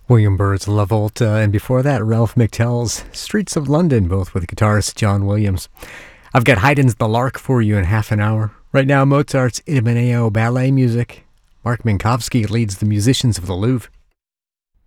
William Byrd's La Volta, and before that, Ralph McTell's Streets of London, both with guitarist John Williams. I've got Haydn's The Lark for you in half an hour. Right now, Mozart's Idomeneo ballet music. Mark Minkowski leads the musicians of the Louvre.